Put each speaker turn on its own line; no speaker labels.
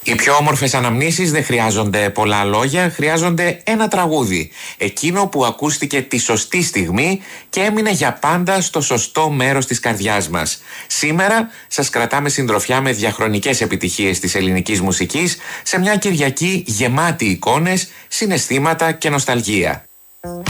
Οι πιο όμορφες αναμνήσεις δεν χρειάζονται πολλά λόγια, χρειάζονται ένα τραγούδι. Εκείνο που ακούστηκε τη σωστή στιγμή και έμεινε για πάντα στο σωστό μέρος της καρδιάς μας. Σήμερα σας κρατάμε συντροφιά με διαχρονικές επιτυχίες της ελληνικής μουσικής σε μια Κυριακή γεμάτη εικόνες, συναισθήματα και νοσταλγία.